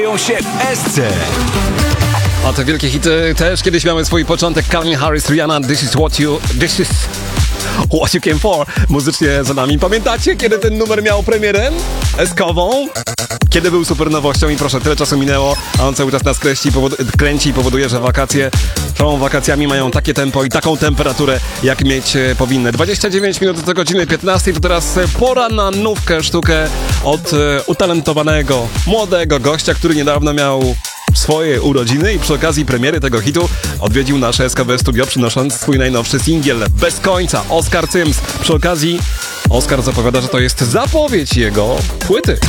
się w SC. A te wielkie hity też kiedyś miały swój początek. Calvin Harris, Rihanna, This is what you came for. Muzycznie za nami. Pamiętacie, kiedy ten numer miał premierę? SK-ową? Kiedy był super nowością i proszę, tyle czasu minęło, a on cały czas nas kręci i powoduje, że wakacje są wakacjami, mają takie tempo i taką temperaturę, jak mieć powinny. 29 minut do godziny 15, to teraz pora na nówkę sztukę od utalentowanego, młodego gościa, który niedawno miał swoje urodziny i przy okazji premiery tego hitu odwiedził nasze SKW Studio, przynosząc swój najnowszy singiel Bez końca, Oskar Cyms. Przy okazji Oskar zapowiada, że to jest zapowiedź jego płyty.